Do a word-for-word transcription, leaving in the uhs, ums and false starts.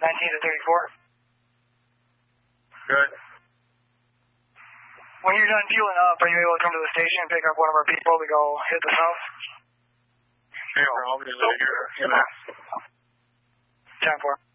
nineteen to thirty-four. Good. When you're done fueling up, are you able to come to the station and pick up one of our people to go hit the south? Yeah, I'll be here. ten four.